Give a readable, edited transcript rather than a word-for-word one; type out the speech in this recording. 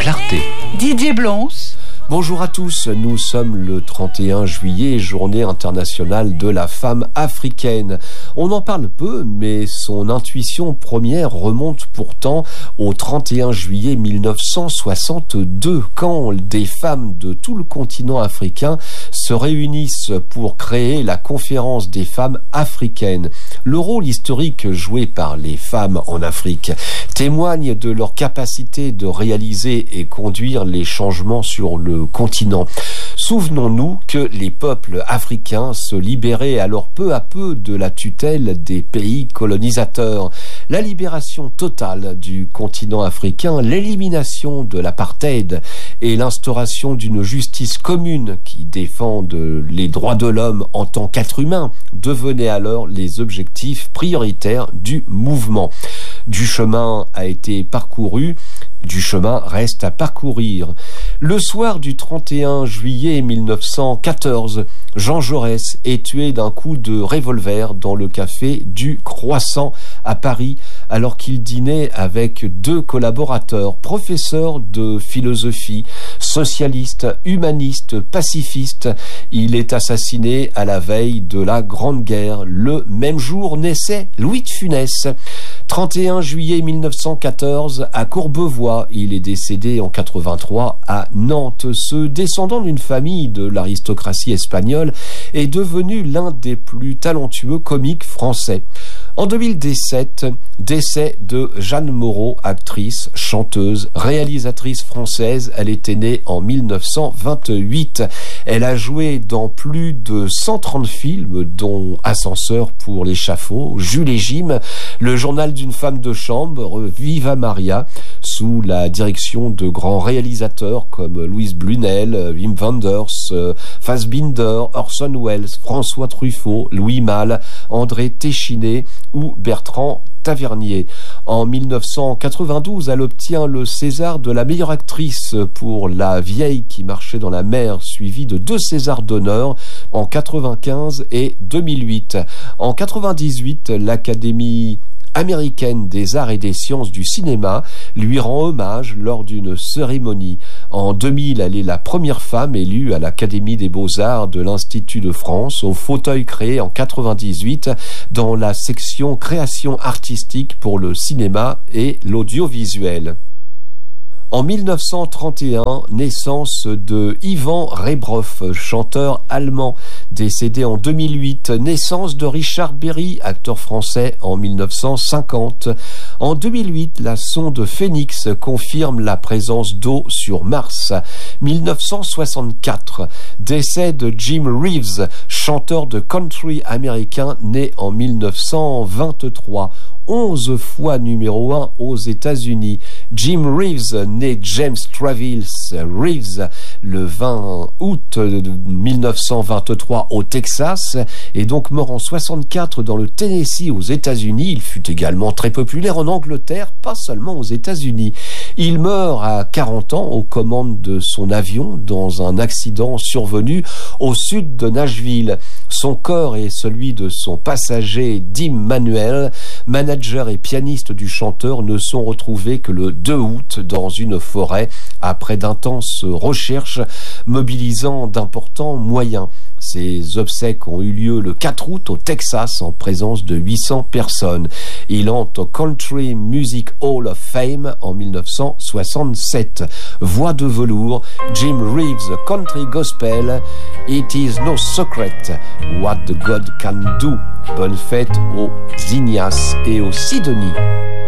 clarté. Didier Blons. Bonjour à tous, nous sommes le 31 juillet, journée internationale de la femme africaine. On en parle peu, mais son intuition première remonte pourtant au 31 juillet 1962, quand des femmes de tout le continent africain se réunissent pour créer la Conférence des femmes africaines. Le rôle historique joué par les femmes en Afrique témoigne de leur capacité de réaliser et conduire les changements sur le continent. Souvenons-nous que les peuples africains se libéraient alors peu à peu de la tutelle des pays colonisateurs. La libération totale du continent africain, l'élimination de l'apartheid et l'instauration d'une justice commune qui défende les droits de l'homme en tant qu'être humain devenaient alors les objectifs prioritaires du mouvement. Du chemin a été parcouru, du chemin reste à parcourir. Le soir du 31 juillet 1914, Jean Jaurès est tué d'un coup de revolver dans le café du Croissant à Paris, alors qu'il dînait avec deux collaborateurs, professeurs de philosophie, socialistes, humanistes, pacifistes. Il est assassiné à la veille de la Grande Guerre. Le même jour naissait Louis de Funès. 31 juillet 1914, à Courbevoie, il est décédé en 83 à Nantes. Ce descendant d'une famille de l'aristocratie espagnole est devenu l'un des plus talentueux comiques français. En 2017, décès de Jeanne Moreau, actrice, chanteuse, réalisatrice française. Elle était née en 1928. Elle a joué dans plus de 130 films, dont Ascenseur pour l'échafaud, Jules et Jim, Le journal d'une femme de chambre, Viva Maria, sous la direction de grands réalisateurs comme Louise Blunel, Wim Wenders, Fassbinder, Orson Welles, François Truffaut, Louis Malle, André Téchiné ou Bertrand Tavernier. En 1992, elle obtient le César de la meilleure actrice pour La vieille qui marchait dans la mer, suivi de 2 Césars d'honneur en 1995 et 2008. En 1998, l'Académie américaine des arts et des sciences du cinéma lui rend hommage lors d'une cérémonie. En 2000, elle est la première femme élue à l'Académie des beaux-arts de l'Institut de France, au fauteuil créé en 1998 dans la section création artistique pour le cinéma et l'audiovisuel. En 1931, naissance de Ivan Rebroff, chanteur allemand, décédé en 2008. Naissance de Richard Berry, acteur français, en 1950. En 2008, la sonde Phoenix confirme la présence d'eau sur Mars. 1964, décès de Jim Reeves, chanteur de country américain, né en 1923. 11 fois numéro 1 aux États-Unis. Jim Reeves, né James Travis Reeves le 20 août 1923 au Texas, est donc mort en 64 dans le Tennessee aux États-Unis. Il fut également très populaire en Angleterre, pas seulement aux États-Unis. Il meurt à 40 ans aux commandes de son avion dans un accident survenu au sud de Nashville. Son corps et celui de son passager Dim Manuel, manager et pianiste du chanteur, ne sont retrouvés que le 2 août dans une forêt après d'intenses recherches mobilisant d'importants moyens. Ces obsèques ont eu lieu le 4 août au Texas en présence de 800 personnes. Il entre au Country Music Hall of Fame en 1967. Voix de velours, Jim Reeves, Country Gospel, It is no secret what the God can do. Bonne fête aux Ignace et aux Sidonie.